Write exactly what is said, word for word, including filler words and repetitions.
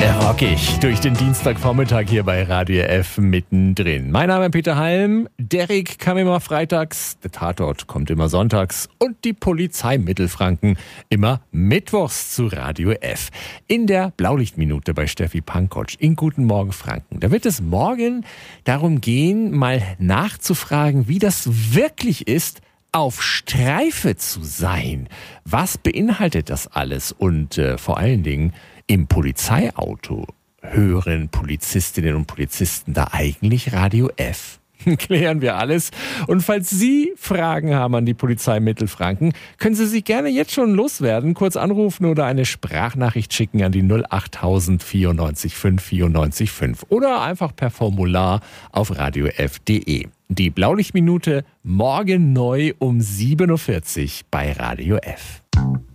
Rockig durch den Dienstagvormittag hier bei Radio F mittendrin. Mein Name ist Peter Halm, Derek kam immer freitags, der Tatort kommt immer sonntags und die Polizei Mittelfranken immer mittwochs zu Radio F. In der Blaulichtminute bei Steffi Pankotsch in Guten Morgen Franken. Da wird es morgen darum gehen, mal nachzufragen, wie das wirklich ist, auf Streife zu sein. Was beinhaltet das alles? Und äh, vor allen Dingen im Polizeiauto, hören Polizistinnen und Polizisten da eigentlich Radio F? Klären wir alles. Und falls Sie Fragen haben an die Polizei Mittelfranken, können Sie sich gerne jetzt schon loswerden, kurz anrufen oder eine Sprachnachricht schicken an die null acht null null neun vier fünf vier neun fünf oder einfach per Formular auf radio f punkt de. Die Blaulichtminute morgen neu um sieben Uhr vierzig bei Radio F.